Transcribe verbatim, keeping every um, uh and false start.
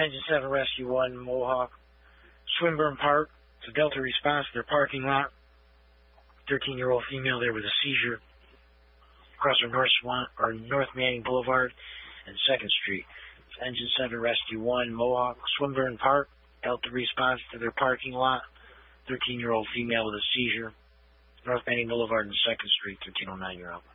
Engine seven Rescue one, Mohawk, Swinburne Park. So Delta response to their parking lot. thirteen-year-old female there with a seizure. Across from North, Swan, or North Manning Boulevard and second Street. Engine seven Rescue one, Mohawk, Swinburne Park. Delta response to their parking lot. thirteen-year-old female with a seizure. North Manning Boulevard and second Street, thirteen oh nine, you're out.